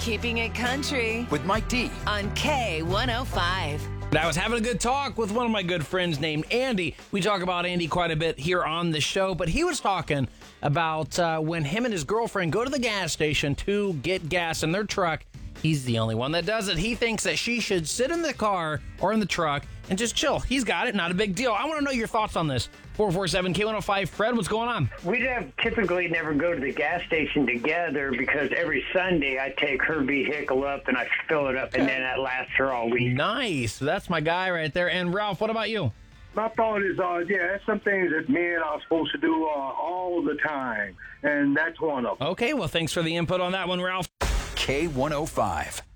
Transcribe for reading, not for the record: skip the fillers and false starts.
Keeping It Country with Mike D. on K105. I was having a good talk with one of my good friends named Andy. We talk about Andy quite a bit here on the show, but he was talking about when him and his girlfriend go to the gas station to get gas in their truck. He's the only one that does it. He thinks that she should sit in the car or in the truck and just chill. He's got it. Not a big deal. I want to know your thoughts on this. 447-K105. Fred, what's going on? We typically never go to the gas station together because every Sunday I take her vehicle up and I fill it up, and then that lasts her all week. Nice. That's my guy right there. And Ralph, what about you? My thought is, that's some things that men are supposed to do all the time, and that's one of them. Okay, well, thanks for the input on that one, Ralph. K105.